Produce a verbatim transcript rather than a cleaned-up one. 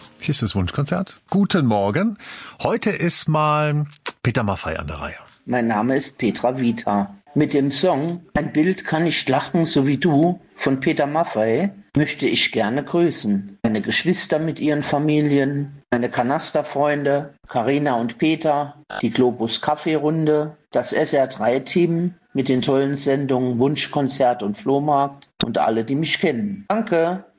Hier ist das Wunschkonzert. Guten Morgen. Heute ist mal Peter Maffay an der Reihe. Mein Name ist Petra Vita. Mit dem Song Ein Bild kann nicht lachen, so wie du von Peter Maffay möchte ich gerne grüßen. Meine Geschwister mit ihren Familien, meine Kanasterfreunde, Carina und Peter, die Globus Kaffeerunde, das S R drei Team mit den tollen Sendungen Wunschkonzert und Flohmarkt und alle, die mich kennen. Danke!